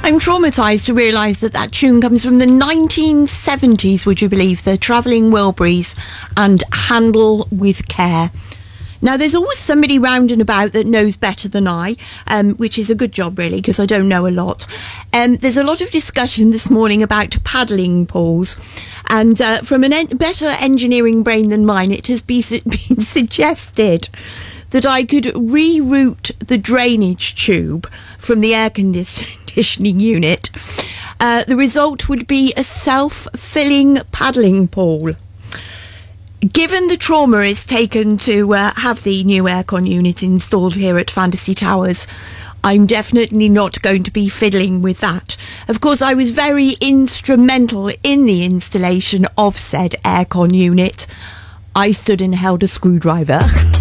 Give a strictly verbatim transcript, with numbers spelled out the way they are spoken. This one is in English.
I'm traumatised to realise that that tune comes from the nineteen seventies, would you believe, the Travelling Wilburys and Handle with Care. Now, there's always somebody round and about that knows better than I, um, which is a good job, really, because I don't know a lot. Um, there's a lot of discussion this morning about paddling pools. And uh, from a en- better engineering brain than mine, it has be su- been suggested that I could reroute the drainage tube from the air conditioning unit. Uh, the result would be a self-filling paddling pool. Given the trauma it's taken to uh, have the new aircon unit installed here at Fantasy Towers, I'm definitely not going to be fiddling with that. Of course, I was very instrumental in the installation of said aircon unit. I stood and held a screwdriver.